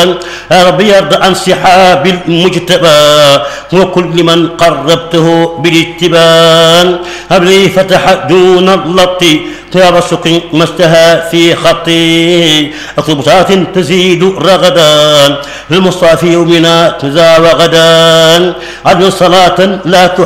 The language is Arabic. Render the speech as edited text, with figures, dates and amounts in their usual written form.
يا ربي يرضى عن صحاب المجتبى وكل من قربته بالاتبان. هب لي فتح دون اللطي طياب السكن ما اشتهى في خطي أطبطات تزيد رغدا للمصطفى يومنا تزا وغدا عدل صلاة لا